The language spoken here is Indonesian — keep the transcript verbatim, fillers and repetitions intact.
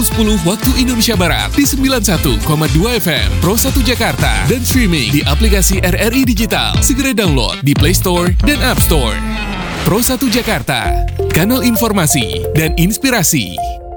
sepuluh waktu Indonesia Barat di sembilan puluh satu koma dua F M Pro satu Jakarta dan streaming di aplikasi R R I Digital. Segera download di Play Store dan App Store. Pro satu Jakarta, kanal informasi dan inspirasi.